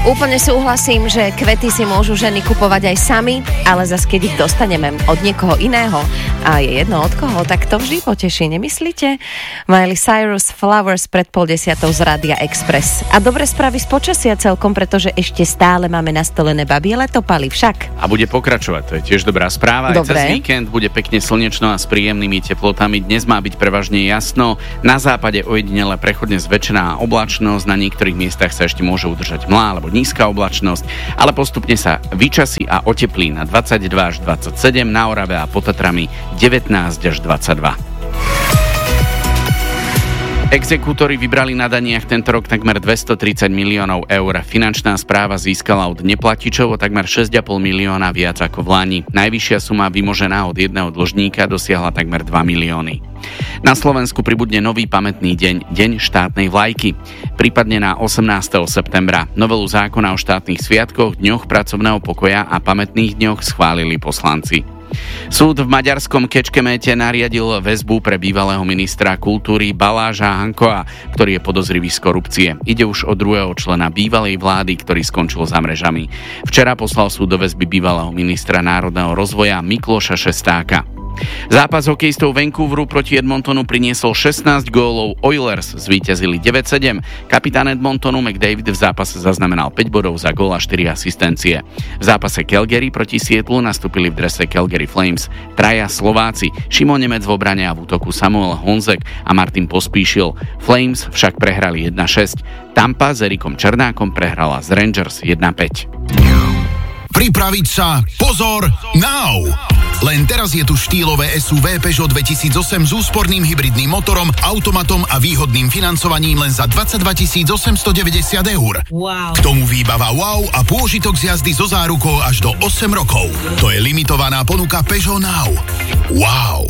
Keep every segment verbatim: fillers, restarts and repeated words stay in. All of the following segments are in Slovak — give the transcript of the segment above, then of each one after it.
Úplne súhlasím, že kvety si môžu ženy kupovať aj sami, ale zas keď ich dostaneme od niekoho iného a je jedno od koho, tak to vždy poteší, nemyslíte? Miley Cyrus, Flowers pred pol desiatou z Rádia Express. A dobre správy z počasia celkom, pretože ešte stále máme nastolené babie letopaly však. A bude pokračovať, to je tiež dobrá správa. Dobre. Aj cez víkend bude pekne slnečno a s príjemnými teplotami. Dnes má byť prevažne jasno. Na západe ojedinele prechodne zväčšená oblačnosť, na niektorých miestach sa ešte môže udržať mlá alebo nízka oblačnosť, ale postupne sa vyčasí a oteplí na dvadsaťdva až dvadsaťsedem, na Orave a pod Tatrami devätnásť až dvadsaťdva. Exekútori vybrali na daniach tento rok takmer dvestotridsať miliónov eur. Finančná správa získala od neplatičov o takmer šesť a pol milióna viac ako v lani. Najvyššia suma vymožená od jedného dlžníka dosiahla takmer dva milióny. Na Slovensku pribudne nový pamätný deň, Deň štátnej vlajky. Prípadne na osemnásteho septembra. Novelu zákona o štátnych sviatkoch, dňoch pracovného pokoja a pamätných dňoch schválili poslanci. Súd v maďarskom Kecskeméte nariadil väzbu pre bývalého ministra kultúry Baláža Hankoa, ktorý je podozrivý z korupcie. Ide už o druhého člena bývalej vlády, ktorý skončil za mrežami. Včera poslal súd do väzby bývalého ministra národného rozvoja Mikloša Šestáka. Zápas hokejistov Vancouveru proti Edmontonu priniesol šestnásť gólov, Oilers zvíťazili deväť sedem. Kapitán Edmontonu McDavid v zápase zaznamenal päť bodov za gól a štyri asistencie. V zápase Calgary proti Seattlu nastúpili v drese Calgary Flames traja Slováci, Šimon Nemec v obrane a v útoku Samuel Honzek a Martin Pospíšil. Flames však prehrali jedna šesť. Tampa s Erikom Černákom prehrala z Rangers jedna päť. Pripraviť sa, pozor, now! Len teraz je tu štýlové es ú vé Peugeot dvetisícosem s úsporným hybridným motorom, automatom a výhodným financovaním len za dvadsaťdva tisíc osemstodeväťdesiat eur. Wow. K tomu výbava wow a pôžitok z jazdy so zárukou až do osem rokov. To je limitovaná ponuka Peugeot Now. Wow.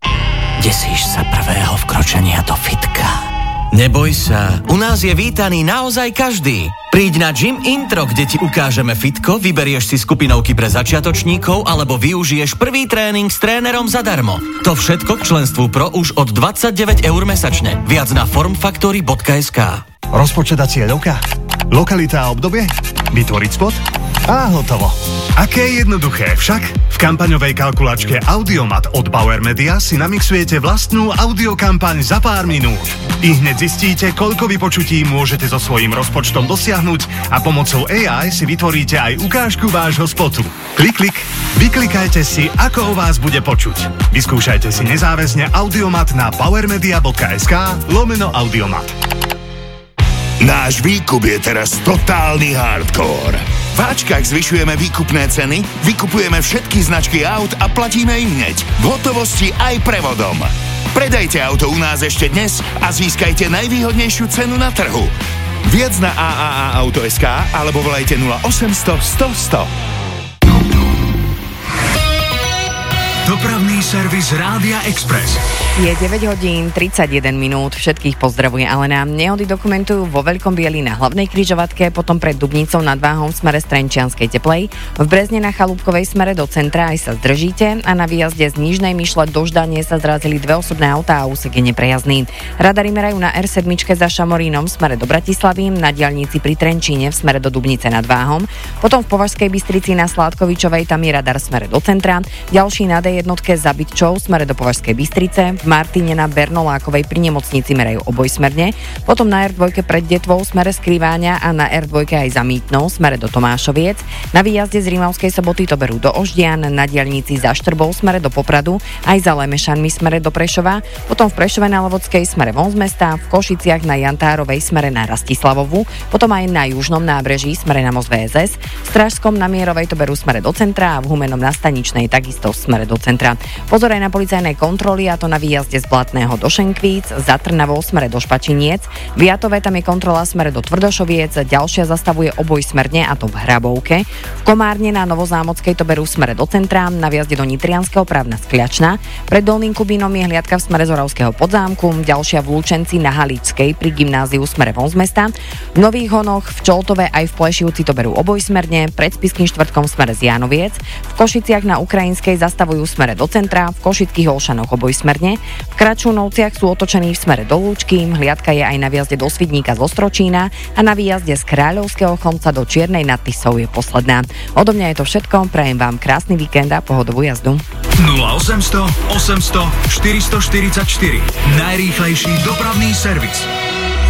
Desíš sa prvého vkročenia do fitka? Neboj sa, u nás je vítaný naozaj každý. Príď na Gym Intro, kde ti ukážeme fitko, vyberieš si skupinovky pre začiatočníkov alebo využiješ prvý tréning s trénerom zadarmo. To všetko k členstvu Pro už od dvadsaťdeväť eur mesačne. Viac na formfactory bodka es ká. Rozpočet a cieľovka? Lokalita a obdobie? Vytvoriť spot? A hotovo. Aké jednoduché, však? V kampaňovej kalkulačke Audiomat od Bauer Media si namixujete vlastnú audiokampaň za pár minút. I hneď zistíte, koľko vypočutí môžete so svojím rozpočtom dosiahnuť a pomocou á í si vytvoríte aj ukážku vášho spotu. Klik, klik, vyklikajte si, ako o vás bude počuť. Vyskúšajte si nezáväzne Audiomat na powermedia bodka es ká lomeno Audiomat. Náš výkup je teraz totálny hardcore. V Ačkách zvyšujeme výkupné ceny, vykupujeme všetky značky aut a platíme im hneď, v hotovosti aj prevodom. Predajte auto u nás ešte dnes a získajte najvýhodnejšiu cenu na trhu. Viac na á á á auto bodka es ká alebo volajte nula osemsto sto sto. Dopravný servis Rádia Express. Je deväť hodín tridsaťjeden minút, všetkých pozdravuje Alena. Nehody dokumentujú vo Veľkom Bieli na hlavnej križovatke, potom pred Dubnicou nad Váhom v smere z Trenčianskej Teplej. V Brezne na Chalúbkovej smere do centra aj sa zdržíte a na výjazde z Nížnej Myšle do Ždanie sa zrazili dve osobné autá a úsek je neprejazdný. Radary merajú na er sedem za Šamorínom v smere do Bratislavy, na diaľnici pri Trenčíne v smere do Dubnice nad Váhom, potom v Považskej Bystrici na Sládkovičovej tam je radar v smere do centra, ďalší na dé jednotke za Bytčou v smere do Považskej Bystrice, v Martine na Bernolákovej pri nemocnici merajú obojsmerne, potom na er dva pred Detvou v smere Skriváňa a na er dva aj za Mýtnou v smere do Tomášoviec, na výjazde z Rimavskej Soboty to berú do Oždian, na diaľnici za Štrbou v smere do Popradu, aj za Lemešanmi v smere do Prešova, potom v Prešove na Levodskej v smere von z mesta, v Košiciach na Jantárovej v smere na Rastislavovu, potom aj na Južnom nábreží v smere na most vé es es, v Stražskom na Mierovej to berú v smere do centra a v Humennom na Staničnej takisto v smere do centra. Pozor aj na policajné kontroly, a to na výjazde z Blatného do Šenkvíc, za Trnavou smere do Špačiniec, v Jatove tam je kontrola smere do Tvrdošoviec, ďalšia zastavuje obojsmerne, a to v Hrabovke, v Komárne na Novozámockej to berú v smere do centra, na výjazde do Nitrianskeho právna Skľačna, pred Dolným Kubínom je hliadka v smere z Oravského Podzámku, ďalšia v Lučenci na Haličskej pri gymnáziu smere von z mesta, v Nových Honoch, v Čoltove aj v Plešivci to berú obojsmerne, pred Spišským štvrtkom v smere z Jánoviec, v Košiciach na Ukrajinskej zastavujú smere do centra, v Košických Olšanoch obojsmerne, v Kračúnovciach sú otočení v smere do Lúčky, hliadka je aj na výjazde do Svidníka zo Stročína a na výjazde z Kráľovského Chlmca do Čiernej nad Tisou je posledná. Odo mňa je to všetko, prajem vám krásny víkend a pohodovú jazdu. nula osem nula nula, osem nula nula, štyri štyri štyri. Najrýchlejší dopravný servis.